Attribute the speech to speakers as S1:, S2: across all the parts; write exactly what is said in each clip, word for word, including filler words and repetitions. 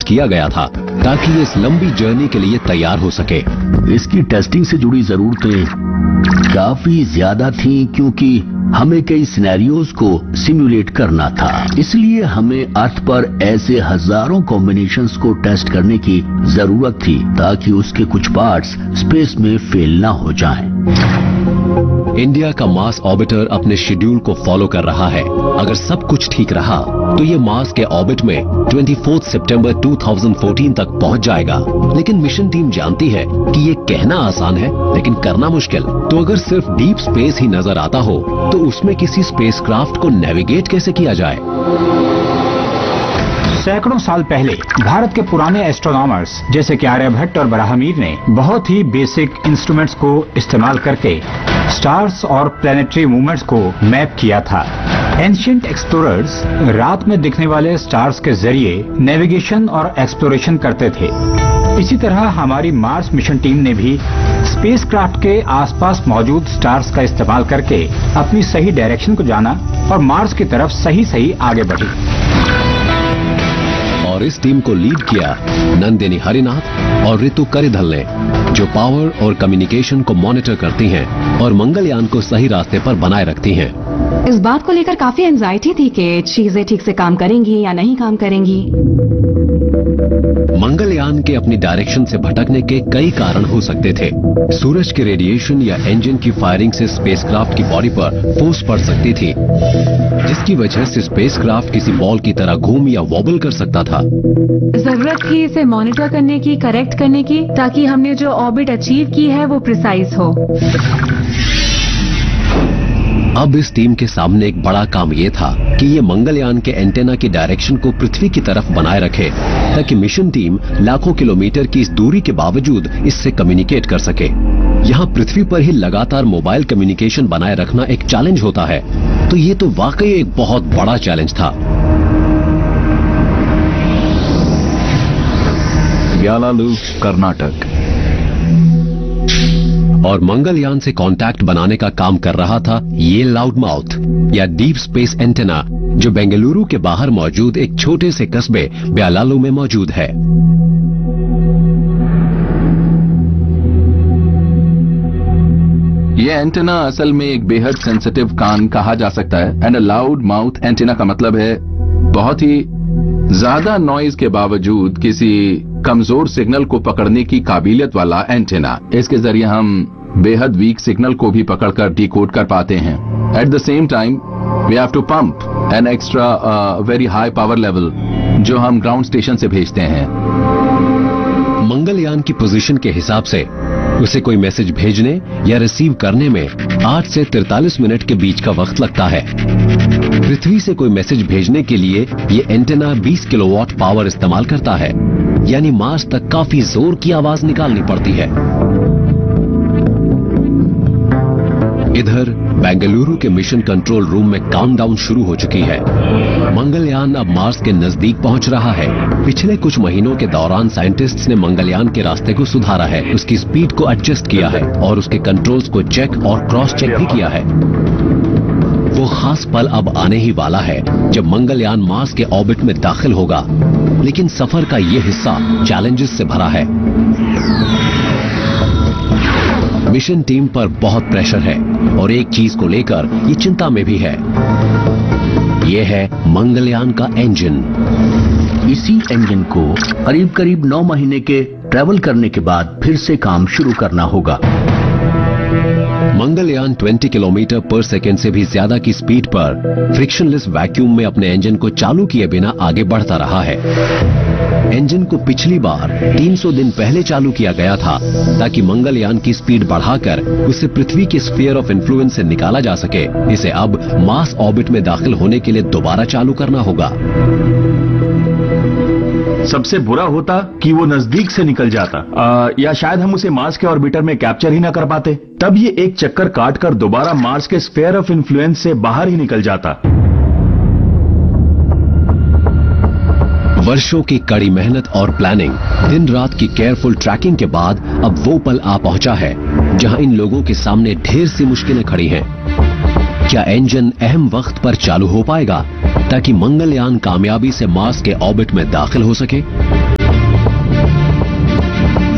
S1: किया गया था ताकि ये इस लंबी जर्नी के लिए तैयार हो सके।
S2: इसकी टेस्टिंग से जुड़ी जरूरतें काफी ज्यादा थी क्योंकि हमें कई सिनेरियोज को सिमुलेट करना था। इसलिए हमें अर्थ पर ऐसे हजारों कॉम्बिनेशंस को टेस्ट करने की जरूरत थी ताकि उसके कुछ पार्ट्स स्पेस में फेल ना हो जाएं।
S1: इंडिया का मार्स ऑर्बिटर अपने शेड्यूल को फॉलो कर रहा है। अगर सब कुछ ठीक रहा तो ये मार्स के ऑर्बिट में चौबीस सितंबर दो हज़ार चौदह तक पहुंच जाएगा। लेकिन मिशन टीम जानती है कि ये कहना आसान है लेकिन करना मुश्किल। तो अगर सिर्फ डीप स्पेस ही नजर आता हो तो उसमें किसी स्पेसक्राफ्ट को नेविगेट कैसे किया जाए?
S3: सैकड़ों साल पहले भारत के पुराने एस्ट्रोनॉमर्स जैसे कि आर्यभट्ट और ब्रह्ममीर ने बहुत ही बेसिक इंस्ट्रूमेंट्स को इस्तेमाल करके स्टार्स और प्लैनेटरी मूवमेंट्स को मैप किया था। एंशिएंट एक्सप्लोरर्स रात में दिखने वाले स्टार्स के जरिए नेविगेशन और एक्सप्लोरेशन करते थे। इसी तरह हमारी मार्स मिशन टीम ने भी स्पेसक्राफ्ट के आसपास मौजूद स्टार्स का इस्तेमाल करके अपनी सही डायरेक्शन को जाना और मार्स की तरफ सही सही आगे बढ़ी।
S1: और इस टीम को लीड किया नंदिनी हरिनाथ और ऋतु करिधल ने, जो पावर और कम्युनिकेशन को मॉनिटर करती हैं और मंगलयान को सही रास्ते पर बनाए रखती हैं।
S4: इस बात को लेकर काफी एंजाइटी थी कि चीजें ठीक से काम करेंगी या नहीं काम करेंगी।
S1: मंगलयान के अपनी डायरेक्शन से भटकने के कई कारण हो सकते थे। सूरज के रेडिएशन या इंजन की फायरिंग से स्पेसक्राफ्ट की बॉडी पर फोर्स पड़ सकती थी, जिसकी वजह से स्पेसक्राफ्ट किसी बॉल की तरह घूम या वॉबल कर सकता था।
S4: जरूरत थी इसे मॉनिटर करने की, करेक्ट करने की, ताकि हमने जो ऑर्बिट अचीव की है वो प्रिसाइज हो।
S1: अब इस टीम के सामने एक बड़ा काम ये था कि ये मंगलयान के एंटेना की डायरेक्शन को पृथ्वी की तरफ बनाए रखे ताकि मिशन टीम लाखों किलोमीटर की इस दूरी के बावजूद इससे कम्युनिकेट कर सके। यहाँ पृथ्वी पर ही लगातार मोबाइल कम्युनिकेशन बनाए रखना एक चैलेंज होता है, तो ये तो वाकई एक बहुत बड़ा चैलेंज था।
S5: यालालू, कर्नाटक।
S1: और मंगलयान से कांटेक्ट बनाने का काम कर रहा था ये लाउड माउथ या डीप स्पेस एंटेना, जो बेंगलुरु के बाहर मौजूद एक छोटे से कस्बे ब्यालालू में मौजूद है।
S5: ये एंटेना असल में एक बेहद सेंसिटिव कान कहा जा सकता है। And a loud mouth antenna का मतलब है बहुत ही ज्यादा नॉइज के बावजूद किसी कमजोर सिग्नल को पकड़ने की काबिलियत वाला एंटेना। इसके जरिए हम बेहद वीक सिग्नल को भी पकड़कर डिकोड कर पाते हैं। At the same time we have to pump an extra very high power level जो हम ग्राउंड स्टेशन से भेजते हैं।
S1: मंगलयान की पोजीशन के हिसाब से उसे कोई मैसेज भेजने या रिसीव करने में आठ से तैंतालीस मिनट के बीच का वक्त लगता है। पृथ्वी से कोई मैसेज भेजने के लिए ये एंटेना बीस किलोवाट पावर इस्तेमाल करता है, यानी मार्स तक काफी जोर की आवाज निकालनी पड़ती है। इधर बेंगलुरु के मिशन कंट्रोल रूम में काउंटडाउन शुरू हो चुकी है। मंगलयान अब मार्स के नजदीक पहुंच रहा है। पिछले कुछ महीनों के दौरान साइंटिस्ट्स ने मंगलयान के रास्ते को सुधारा है, उसकी स्पीड को एडजस्ट किया है और उसके कंट्रोल्स को चेक और क्रॉस चेक भी किया है। वो खास पल अब आने ही वाला है जब मंगलयान मार्स के ऑर्बिट में दाखिल होगा, लेकिन सफर का ये हिस्सा चैलेंजेस से भरा है। मिशन टीम पर बहुत प्रेशर है और एक चीज को लेकर ये चिंता में भी है, ये है मंगलयान का इंजन।
S2: इसी इंजन को करीब करीब नौ महीने के ट्रैवल करने के बाद फिर से काम शुरू करना होगा।
S1: मंगलयान बीस किलोमीटर पर सेकंड से भी ज्यादा की स्पीड पर फ्रिक्शनलेस वैक्यूम में अपने इंजन को चालू किए बिना आगे बढ़ता रहा है। इंजन को पिछली बार तीन सौ दिन पहले चालू किया गया था ताकि मंगलयान की स्पीड बढ़ाकर उसे पृथ्वी के स्फीयर ऑफ इन्फ्लुएंस से निकाला जा सके। इसे अब मार्स ऑर्बिट में दाखिल होने के लिए दोबारा चालू करना होगा।
S6: सबसे बुरा होता कि वो नजदीक से निकल जाता, आ, या शायद हम उसे मार्स के ऑर्बिटर में कैप्चर ही ना कर पाते। तब ये एक चक्कर काटकर दोबारा मार्स के स्फीयर ऑफ इन्फ्लुएंस से बाहर ही निकल जाता।
S1: वर्षों की कड़ी मेहनत और प्लानिंग, दिन रात की केयरफुल ट्रैकिंग के बाद अब वो पल आ पहुंचा है जहां इन लोगों के सामने ढेर सी मुश्किलें खड़ी हैं। क्या इंजन अहम वक्त पर चालू हो पाएगा ताकि मंगलयान कामयाबी से मार्स के ऑर्बिट में दाखिल हो सके?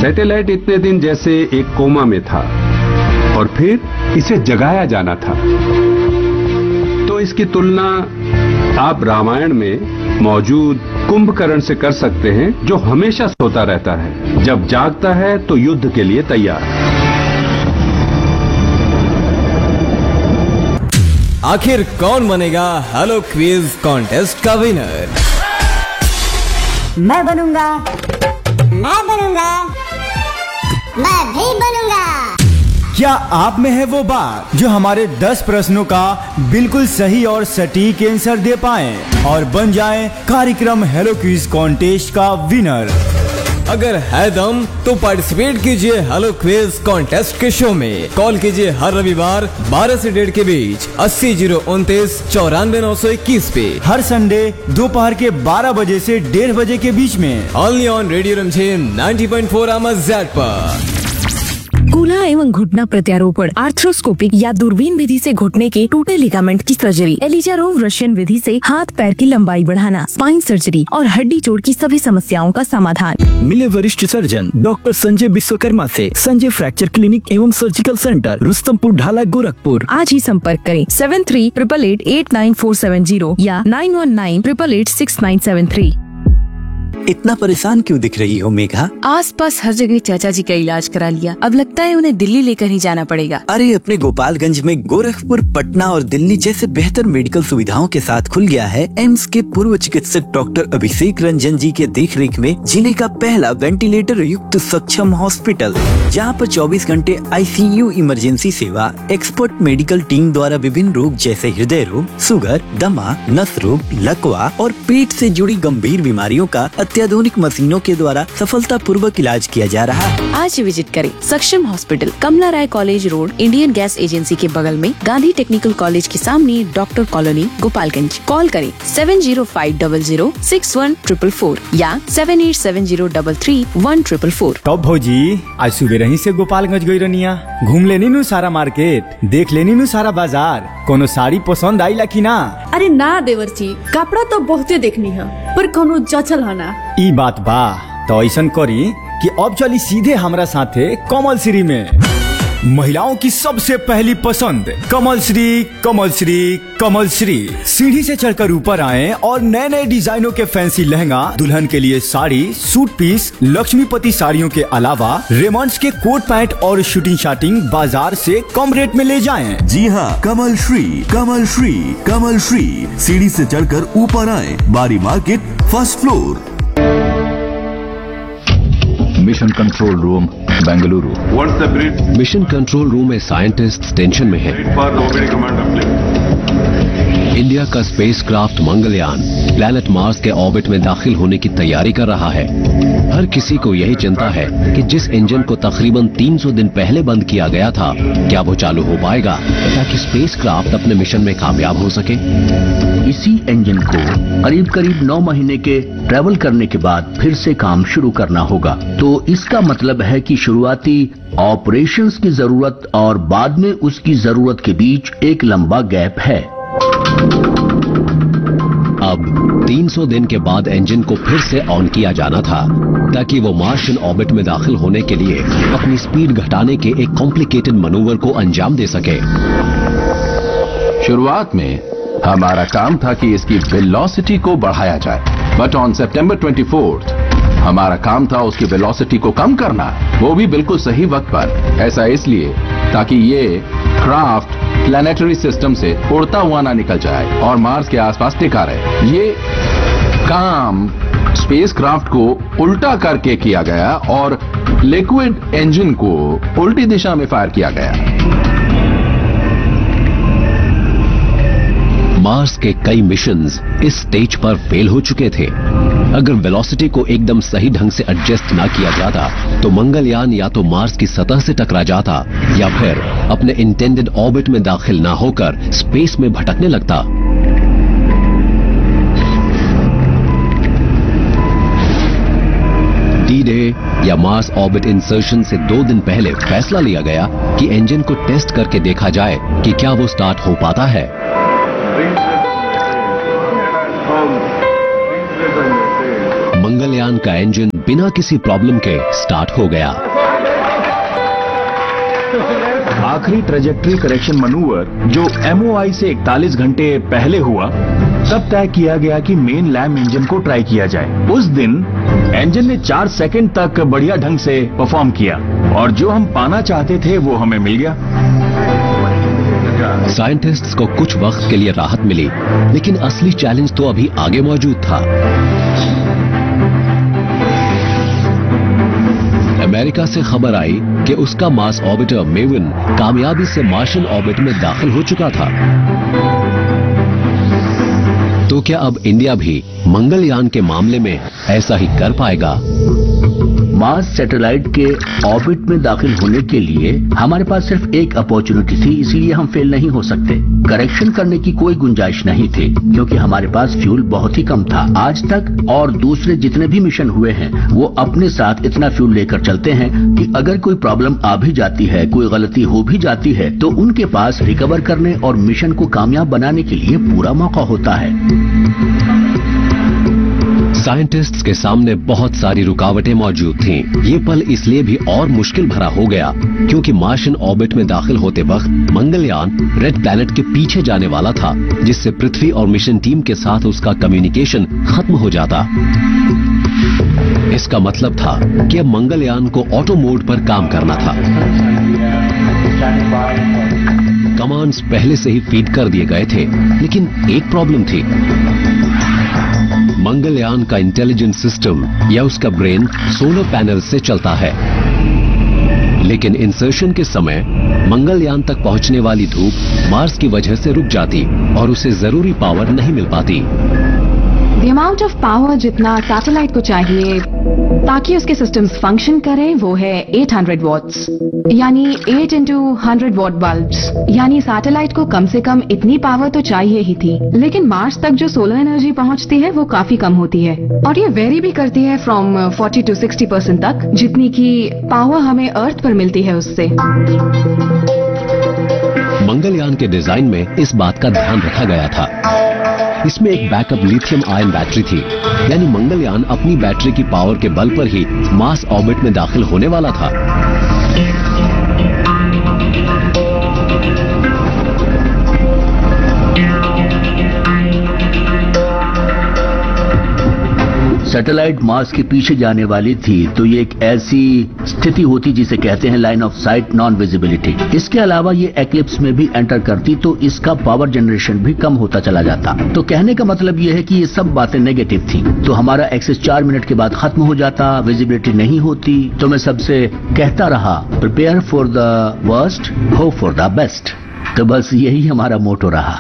S7: सैटेलाइट इतने दिन जैसे एक कोमा में था और फिर इसे जगाया जाना था। तो इसकी तुलना आप रामायण में मौजूद कुंभकर्ण से कर सकते हैं, जो हमेशा सोता रहता है, जब जागता है तो युद्ध के लिए तैयार।
S8: आखिर कौन बनेगा हेलो क्विज कॉन्टेस्ट का विनर?
S9: मैं बनूंगा, मैं बनूंगा, मैं भी बनूंगा।
S10: क्या आप में है वो बात जो हमारे दस प्रश्नों का बिल्कुल सही और सटीक आंसर दे पाए और बन जाए कार्यक्रम हेलो क्विज कॉन्टेस्ट का विनर?
S8: अगर है दम तो पार्टिसिपेट कीजिए हेलो क्विज कॉन्टेस्ट के शो में। कॉल कीजिए हर रविवार बारह से डेढ़ के बीच अस्सी जीरो उनतीस चौरानवे नौ सौ इक्कीस पे।
S10: हर संडे दोपहर के बारह बजे से डेढ़ बजे के बीच में
S8: ओनली ऑन रेडियो रमझेम नब्बे पॉइंट चार एमएच पर।
S11: कूल्हा एवं घुटना प्रत्यारोपण, आर्थ्रोस्कोपिक या दूरबीन विधि से घुटने के टूटे लिगामेंट की सर्जरी, एलिजारोव रशियन विधि से हाथ पैर की लंबाई बढ़ाना, स्पाइन सर्जरी और हड्डी जोड़ की सभी समस्याओं का समाधान।
S12: मिले वरिष्ठ सर्जन डॉक्टर संजय विश्वकर्मा से संजय फ्रैक्चर क्लिनिक एवं सर्जिकल सेंटर, रुस्तमपुर ढाला, गोरखपुर।
S11: आज ही संपर्क करें seven three triple eight eight nine four seven zero या nine one nine triple eight six nine seven three.
S13: इतना परेशान क्यों दिख रही हो मेघा?
S11: आसपास हर जगह चाचा जी का इलाज करा लिया, अब लगता है उन्हें दिल्ली लेकर ही जाना पड़ेगा।
S13: अरे अपने गोपालगंज में गोरखपुर, पटना और दिल्ली जैसे बेहतर मेडिकल सुविधाओं के साथ खुल गया है एम्स के पूर्व चिकित्सक डॉक्टर अभिषेक रंजन जी के देखरेख में जिले का पहला वेंटिलेटर युक्त सक्षम हॉस्पिटल, जहाँ पर चौबीस घंटे आईसीयू इमरजेंसी सेवा, एक्सपर्ट मेडिकल टीम द्वारा विभिन्न रोग जैसे हृदय रोग, शुगर, दमा, नस रोग, लकवा और पेट से जुड़ी गंभीर बीमारियों का अत्याधुनिक मशीनों के द्वारा सफलता पूर्वक इलाज किया जा रहा है।
S11: आज विजिट करें सक्षम हॉस्पिटल, कमला राय college road, Indian gas agency के बगल में, गांधी टेक्निकल कॉलेज के सामने, डॉक्टर कॉलोनी, गोपालगंज। कॉल करें seven zero five double zero six one triple four या seven eight seven zero double three one triple four.
S10: कब भौजी आज सुबह रही से गोपालगंज गई रनिया, घूम लेनी नु सारा मार्केट, देख लेनी नु सारा बाजार, कोनो साड़ी पसंद आई ला की ना?
S14: अरे ना देवरची, कपड़ा तो बहुते देखनी है पर कोनो जचल है ना।
S10: ई बात बा तो ऐसा करी कि अब चली सीधे हमरा साथे कमल श्री में। महिलाओं की सबसे पहली पसंद कमल श्री, कमल श्री, कमल श्री। सीढ़ी से चढ़कर ऊपर आए और नए नए डिजाइनों के फैंसी लहंगा, दुल्हन के लिए साड़ी, सूट पीस, लक्ष्मीपति साड़ियों के अलावा रेमंड्स के कोट पैंट और शूटिंग शाटिंग बाजार से कम रेट में ले जाएं।
S15: जी हाँ, कमल श्री, कमल श्री, कमल श्री। सीढ़ी से चढ़कर ऊपर आए, बारी market, first floor.
S5: Mission control room Bengaluru.
S1: Mission control room में साइंटिस्ट टेंशन में है। इंडिया का स्पेसक्राफ्ट मंगलयान प्लैनेट मार्स के ऑर्बिट में दाखिल होने की तैयारी कर रहा है। हर किसी को यही चिंता है कि जिस इंजन को तकरीबन तीन सौ दिन पहले बंद किया गया था, क्या वो चालू हो पाएगा ताकि स्पेसक्राफ्ट अपने मिशन में कामयाब हो सके।
S2: इसी इंजन को करीब करीब नौ महीने के ट्रैवल करने के बाद फिर से काम शुरू करना होगा। तो इसका मतलब है कि शुरुआती ऑपरेशंस की जरूरत और बाद में उसकी जरूरत के बीच एक लंबा गैप है।
S1: अब तीन सौ दिन के बाद इंजन को फिर से ऑन किया जाना था ताकि वो मार्शियन ऑर्बिट में दाखिल होने के लिए अपनी स्पीड घटाने के एक कॉम्प्लिकेटेड मनूवर को अंजाम दे सके।
S5: शुरुआत में हमारा काम था कि इसकी वेलोसिटी को बढ़ाया जाए, बट ऑन सितंबर चौबीस हमारा काम था उसकी वेलोसिटी को कम करना, वो भी बिल्कुल सही वक्त पर। ऐसा इसलिए ताकि ये क्राफ्ट प्लैनेटरी सिस्टम से उड़ता हुआ ना निकल जाए और मार्स के आसपास टिका रहे। ये काम स्पेस क्राफ्ट को उल्टा करके किया गया और लिक्विड इंजन को उल्टी दिशा में फायर किया गया।
S1: मार्स के कई मिशंस इस स्टेज पर फेल हो चुके थे। अगर वेलोसिटी को एकदम सही ढंग से एडजस्ट ना किया जाता तो मंगलयान या तो मार्स की सतह से टकरा जाता या फिर अपने इंटेंडेड ऑर्बिट में दाखिल ना होकर स्पेस में भटकने लगता। डी डे या मार्स ऑर्बिट इंसर्शन से दो दिन पहले फैसला लिया गया कि इंजन को टेस्ट करके देखा जाए कि क्या वो स्टार्ट हो पाता है। मंगलयान का इंजन बिना किसी प्रॉब्लम के स्टार्ट हो गया।
S6: आखिरी ट्रेजेक्ट्री करेक्शन मनूवर जो एमओआई से इकतालीस घंटे पहले हुआ, तब तय किया गया कि मेन लैम इंजन को ट्राई किया जाए। उस दिन इंजन ने चार सेकंड तक बढ़िया ढंग से परफॉर्म किया और जो हम पाना चाहते थे वो हमें मिल गया।
S1: साइंटिस्ट्स को कुछ वक्त के लिए राहत मिली, लेकिन असली चैलेंज तो अभी आगे मौजूद था। अमेरिका से खबर आई कि उसका मार्स ऑर्बिटर मेविन कामयाबी से मार्शियन ऑर्बिट में दाखिल हो चुका था। तो क्या अब इंडिया भी मंगलयान के मामले में ऐसा ही कर पाएगा?
S2: मार्स सैटेलाइट के ऑर्बिट में दाखिल होने के लिए हमारे पास सिर्फ एक अपॉर्चुनिटी थी, इसलिए हम फेल नहीं हो सकते। करेक्शन करने की कोई गुंजाइश नहीं थी क्योंकि हमारे पास फ्यूल बहुत ही कम था। आज तक और दूसरे जितने भी मिशन हुए हैं वो अपने साथ इतना फ्यूल लेकर चलते हैं कि अगर कोई प्रॉब्लम आ भी जाती है, कोई गलती हो भी जाती है, तो उनके पास रिकवर करने और मिशन को कामयाब बनाने के लिए पूरा मौका होता है।
S1: साइंटिस्ट्स के सामने बहुत सारी रुकावटें मौजूद थीं। ये पल इसलिए भी और मुश्किल भरा हो गया क्योंकि मार्शियन ऑर्बिट में दाखिल होते वक्त मंगलयान रेड प्लैनेट के पीछे जाने वाला था, जिससे पृथ्वी और मिशन टीम के साथ उसका कम्युनिकेशन खत्म हो जाता। इसका मतलब था कि अब मंगलयान को ऑटो मोड पर काम करना था। कमांड्स पहले से ही फीड कर दिए गए थे, लेकिन एक प्रॉब्लम थी। मंगलयान का इंटेलिजेंस सिस्टम या उसका ब्रेन सोलर पैनल से चलता है, लेकिन इंसर्शन के समय मंगलयान तक पहुंचने वाली धूप मार्स की वजह से रुक जाती और उसे जरूरी पावर नहीं मिल पाती।
S4: द अमाउंट ऑफ पावर जितना सैटेलाइट को चाहिए ताकि उसके सिस्टम्स फंक्शन करें वो है आठ सौ वॉट्स, यानी आठ इंटू हंड्रेड वॉट बल्ब्स। यानी सैटेलाइट को कम से कम इतनी पावर तो चाहिए ही थी, लेकिन मार्स तक जो सोलर एनर्जी पहुंचती है वो काफी कम होती है और ये वेरी भी करती है फ्रॉम चालीस टू साठ परसेंट तक, जितनी की पावर हमें अर्थ पर मिलती है उससे।
S1: मंगलयान के डिजाइन में इस बात का ध्यान रखा गया था। इसमें एक बैकअप लिथियम आयन बैटरी थी, यानी मंगलयान अपनी बैटरी की पावर के बल पर ही मार्स ऑर्बिट में दाखिल होने वाला था।
S2: सैटेलाइट मार्स के पीछे जाने वाली थी तो ये एक ऐसी स्थिति होती जिसे कहते हैं line of site non visibility. इसके अलावा ये एक्लिप्स में भी एंटर करती तो इसका पावर जनरेशन भी कम होता चला जाता। तो कहने का मतलब ये है कि ये सब बातें नेगेटिव थी। तो हमारा एक्सेस चार मिनट के बाद खत्म हो जाता, विजिबिलिटी नहीं होती। तो मैं सबसे कहता रहा prepare for the worst, hope for the best. तो बस यही हमारा मोटो रहा।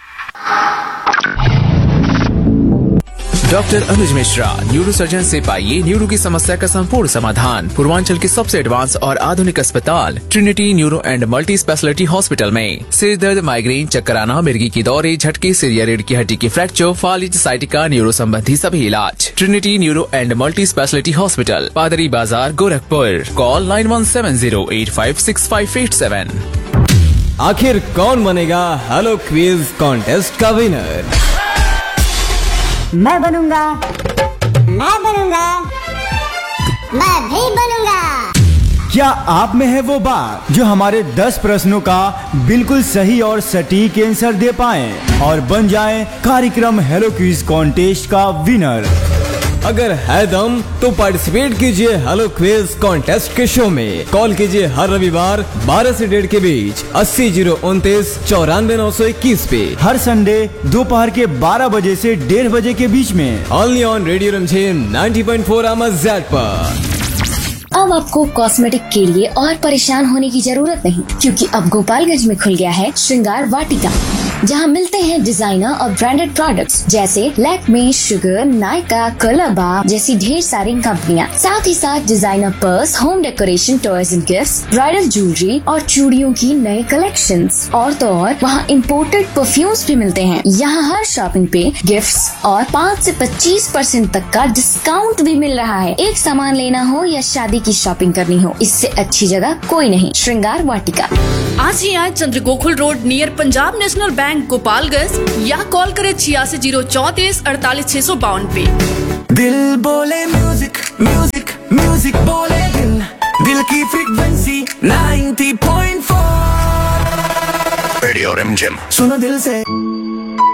S16: डॉक्टर अनुज मिश्रा, न्यूरो सर्जन से पाइए न्यूरो की समस्या का संपूर्ण समाधान पूर्वांचल के सबसे एडवांस और आधुनिक अस्पताल Trinity neuro and multi speciality hospital में। सिर दर्द, माइग्रेन, चक्कर आना, मिर्गी की दौरे, झटके, सिर या रीढ़ की हड्डी की फ्रैक्चर, फालिज, साइटिका, न्यूरो संबंधी सभी इलाज। Trinity neuro and multi speciality hospital, पादरी बाजार, Gorakhpur. Call nine one seven zero eight five six five eight seven.
S8: आखिर कौन बनेगा हेलो क्विज कॉन्टेस्ट का विनर?
S9: मैं बनूंगा, मैं बनूंगा, मैं भी बनूंगा।
S10: क्या आप में है वो बात जो हमारे दस प्रश्नों का बिल्कुल सही और सटीक आंसर दे पाए और बन जाए कार्यक्रम हेलो क्विज कॉन्टेस्ट का विनर?
S8: अगर है दम तो पार्टिसिपेट कीजिए हेलो क्विज कॉन्टेस्ट के शो में। कॉल कीजिए हर रविवार बारह से डेढ़ के बीच अस्सी जीरो उनतीस चौरानवे नौ सौ इक्कीस पे।
S10: हर संडे दोपहर के बारह बजे से डेढ़ बजे के बीच में
S8: only on radio रमझेम ninety point four एमएज़ पर।
S17: अब आपको कॉस्मेटिक के लिए और परेशान होने की जरूरत नहीं, क्योंकि अब गोपालगंज में खुल गया है श्रृंगार वाटिका, जहां मिलते हैं डिजाइनर और ब्रांडेड प्रोडक्ट्स जैसे लैक्मे, शुगर, नायका, कलरबा जैसी ढेर सारी कंपनियां। साथ ही साथ designer purse, home decoration, toys and gifts, bridal jewellery और चूड़ियों की नए कलेक्शंस। और तो और वहाँ इम्पोर्टेड परफ्यूम्स भी मिलते हैं। यहाँ हर शॉपिंग पे गिफ्ट्स और पाँच से पच्चीस परसेंट तक का डिस्काउंट भी मिल रहा है। एक सामान लेना हो या शादी की शॉपिंग करनी हो, इससे अच्छी जगह कोई नहीं। श्रृंगार वाटिका।
S14: आज ही आए चंद्र Gokul road near Punjab national bank Gopalganj, या कॉल करें छियासी जीरो चौतीस अड़तालीस छह सौ बावन पे।
S18: दिल बोले म्यूजिक म्यूजिक म्यूजिक बोले दिल, दिल की frequency ninety point four radio रिमझिम, सुनो दिल से।